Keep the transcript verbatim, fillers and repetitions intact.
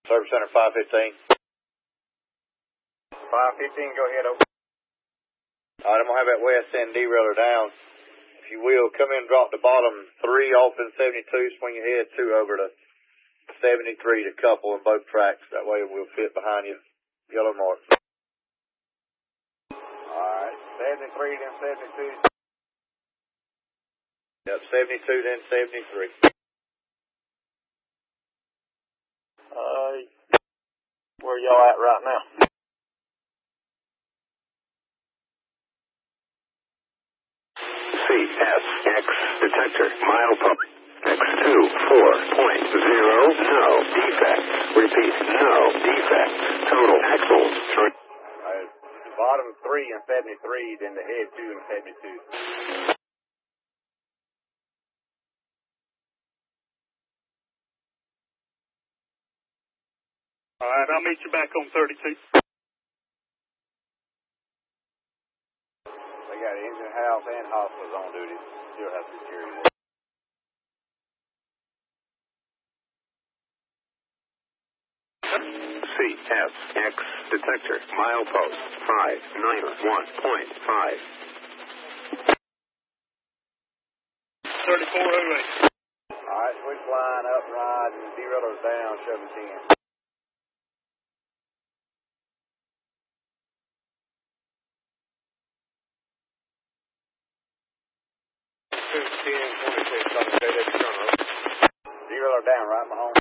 Service Center five fifteen. five fifteen, go ahead, over. Alright, I'm going to have that west end derailer down. If you will, come in and drop the bottom three off in seventy-two, swing your head two over to seventy-three to couple in both tracks. That way we'll fit behind you. Yellow mark. Alright, seventy-three, then seventy-two. Yep, seventy-two, then seventy-three. Uh, where y'all at right now? C S X detector, mile pump. X two four point zero, no defects. Repeat, no defects. Total axles. Uh, the bottom three and seventy-three, then the head two and seventy-two. All right, I'll meet you back on thirty-two. They got engine house and hospitals on duty. Still have security. C S X detector, mile post five nine one point five. thirty-four oh eight. Alright, switch line up, ride, and derailers down, seventeen. ten twenty-six on the J W turn. Derailer down, right behind.